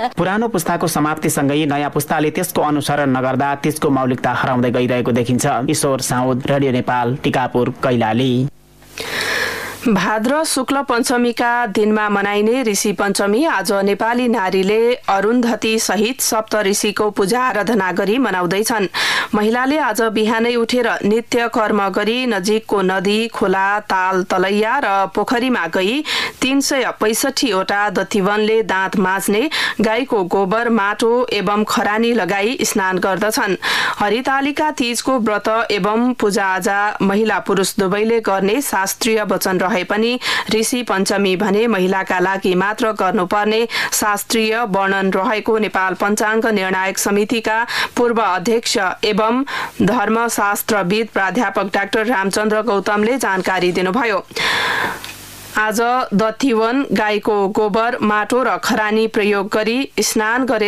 पुरानो पुस्ताको समाप्तिसँगै नयाँ पुस्ताले त्यसको अनुसरण नगर्दा त्यसको मौलिकता हराउँदै गइरहेको देखिन्छ। ईश्वर साउद, रेडियो नेपाल, टिकापुर, कैलाली। भाद्र शुक्ल पञ्चमीका दिनमा मनाइने ऋषि पञ्चमी आज नेपाली नारीले अरुन्धती सहित सप्त ऋषिको पूजा आराधना गरी मनाउँदैछन्। महिलाले आज बिहानै उठेर नित्य कर्म गरी नजिकको नदी, खोला, ताल, तलैया र पोखरीमा गई 365 वटा दतिवनले दाँत माझ्ने, गाईको गोबर, माटो एवं खरानी लगाई स्नान गर्दछन्। हरितालिका तीजको व्रत एवं पूजाआजा महिला पुरुष दुवैले गर्ने शास्त्रीय वचन रहे पनि ऋषि पञ्चमी भने महिलाका लागि मात्र गर्नुपर्ने शास्त्रीय वर्णन रहेको नेपाल पञ्चाङ्ग निर्णायक समितिका पूर्व अध्यक्ष एवं धर्मशास्त्रविद प्राध्यापक डाक्टर रामचन्द्र गौतमले जानकारी दिनुभयो। आज दतिवन गाईको गोबर, माटो र खरानी प्रयोग गरी स्नान गरे